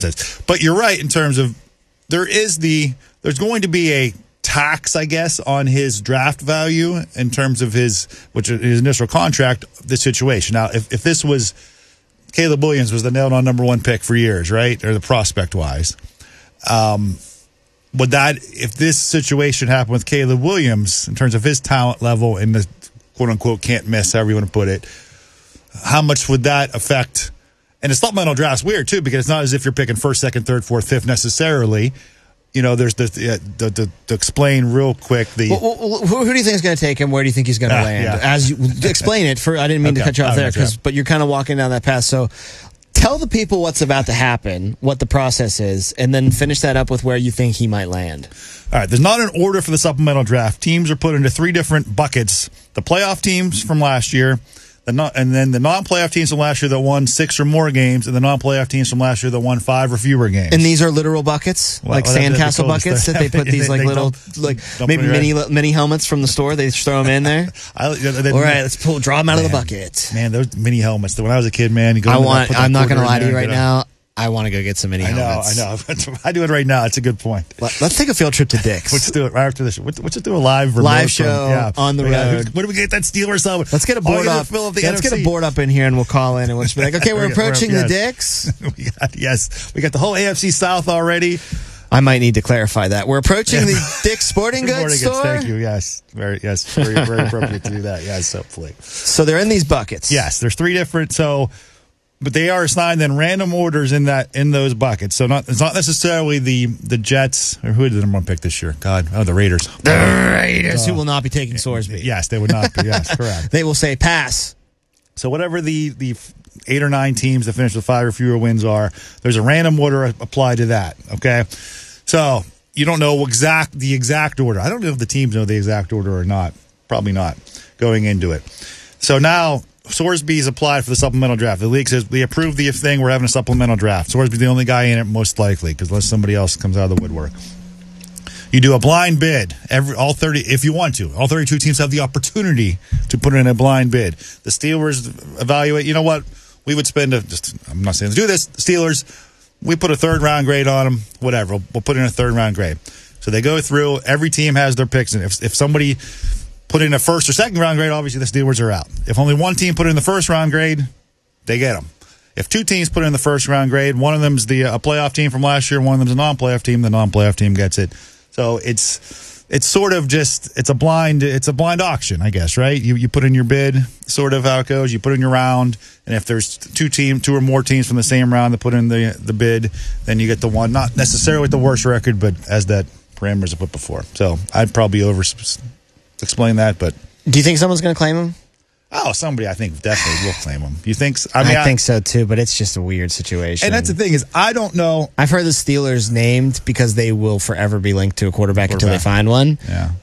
But you're right in terms of there's going to be a tax, I guess, on his draft value in terms of his initial contract, the situation. Now, if this was Caleb Williams was the nailed-on number one pick for years, right? Or the prospect-wise. Would that, if this situation happened with Caleb Williams in terms of his talent level and the quote-unquote can't miss, however you want to put it, how much would that affect? And the supplemental draft's weird, too, because it's not as if you're picking first, second, third, fourth, fifth necessarily. You know, there's to explain real quick the. Who do you think is going to take him? Where do you think he's going to land? Yeah. As you explain it, I didn't mean to cut you off there, but you're kind of walking down that path. So, tell the people what's about to happen, what the process is, and then finish that up with where you think he might land. All right, there's not an order for the supplemental draft. Teams are put into three different buckets: the playoff teams from last year. And then the non-playoff teams from last year that won 6 or more games, and the non-playoff teams from last year that won 5 or fewer games. And these are literal buckets, like sandcastle buckets that they put these like little, like maybe mini helmets from the store. They just throw them in there. All right, let's draw them out of the bucket. Man, those mini helmets. When I was a kid, man, I'm not going to lie to you right now. I want to go get some mini helmets. I know. I do it right now. It's a good point. Let's take a field trip to Dick's. Let's do it right after this. Let's just do a live show on the road. Where do we get that Steelers helmet? Let's get a board up. Let's get a board up in here, and we'll call in, and we'll just be like, okay, we're approaching the Dick's. We got the whole AFC South already. I might need to clarify that. We're approaching the Dick's Sporting Goods store. Thank you. Yes, very appropriate to do that. Yes, hopefully. So they're in these buckets. Yes, there's 3 different. But they are assigned then random orders in those buckets. So it's not necessarily the Jets, or who did the number one pick this year? The Raiders. The Raiders, who will not be taking Sorsby. Yes, they would not be. Yes, correct. They will say pass. So whatever the 8 or 9 teams that finish with 5 or fewer wins are, there's a random order applied to that. Okay, so you don't know the exact order. I don't know if the teams know the exact order or not. Probably not going into it. So now Sorsby's applied for the supplemental draft. The league says we approve the thing. We're having a supplemental draft. Sorsby's the only guy in it, most likely, because unless somebody else comes out of the woodwork. You do a blind bid. All 30, if you want to. All 32 teams have the opportunity to put in a blind bid. The Steelers evaluate. You know what? We would spend I'm not saying to do this. The Steelers, we put a 3rd round grade on them. Whatever. We'll put in a 3rd round grade. So they go through. Every team has their picks, and if somebody put in a 1st or 2nd round grade, obviously the Steelers are out. If only one team put in the 1st round grade, they get them. If 2 teams put in the 1st round grade, one of them's a playoff team from last year, one of them's a non-playoff team, the non-playoff team gets it. So it's sort of just it's a blind auction, I guess, right? You put in your bid, sort of how it goes. You put in your round, and if there's 2 or more teams from the same round that put in the bid, then you get the one, not necessarily with the worst record, but as that parameters I put before. So I'd probably explain that, but do you think someone's going to claim him? Oh, somebody I think definitely will claim him. You think? I think so too, but it's just a weird situation. And that's the thing is, I don't know. I've heard the Steelers named because they will forever be linked to a quarterback until they find one. Yeah.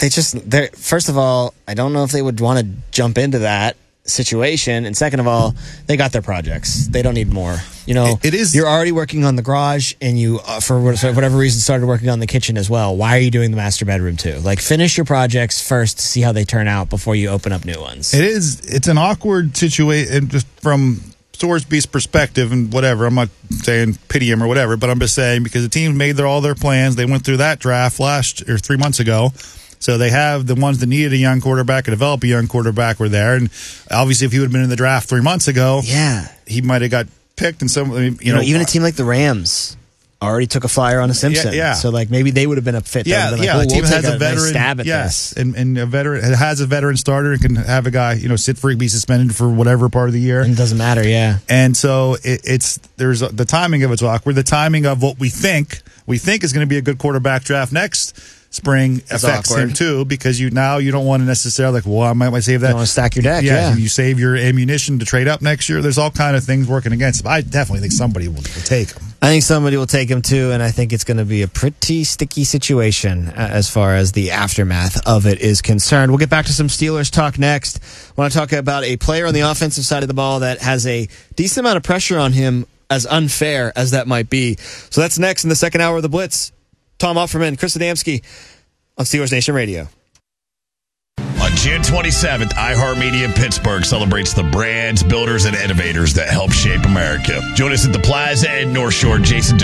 First of all, I don't know if they would want to jump into that situation, and second of all, they got their projects. They don't need more. It is. You're already working on the garage, and you, for whatever reason, started working on the kitchen as well. Why are you doing the master bedroom too? Like, finish your projects first to see how they turn out before you open up new ones. It is. It's an awkward situation, just from Sorsby's perspective, and whatever. I'm not saying pity him or whatever, but I'm just saying because the team made all their plans. They went through that draft 3 months ago. So they have the ones that needed a young quarterback and develop a young quarterback were there. And obviously if he would have been in the draft 3 months ago, he might have got picked. And even a team like the Rams already took a flyer on a Simpson. Yeah. So maybe they would have been a fit. The team has a veteran. Nice stab at this. And a veteran, it has a veteran starter and can have a guy, sit for, be suspended for whatever part of the year. And it doesn't matter. Yeah. And so there's the timing of it's awkward. The timing of what we think is going to be a good quarterback draft next spring affects him too, because you don't want to necessarily I might save that. You want to stack your deck. Yeah. You save your ammunition to trade up next year. There's all kind of things working against him. I definitely think somebody will take him. I think somebody will take him too, and I think it's going to be a pretty sticky situation as far as the aftermath of it is concerned. We'll get back to some Steelers talk next. I want to talk about a player on the offensive side of the ball that has a decent amount of pressure on him, as unfair as that might be. So that's next in the second hour of the Blitz. Tom Offerman, Chris Adamski on Steelers Nation Radio. On June 27th, iHeartMedia in Pittsburgh celebrates the brands, builders, and innovators that help shape America. Join us at the Plaza at North Shore. Jason